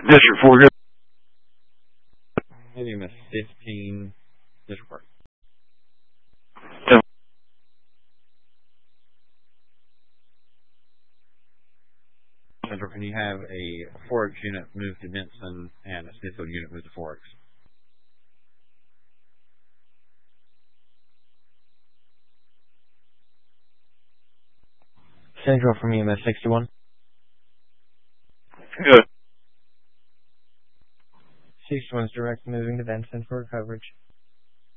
District 4, good. Maybe 15, District 4. Central, can you have a Forex unit move to Denson and a Smithfield unit move to Forex? Central from EMS 61. Good. 61's direct moving to Benson for coverage.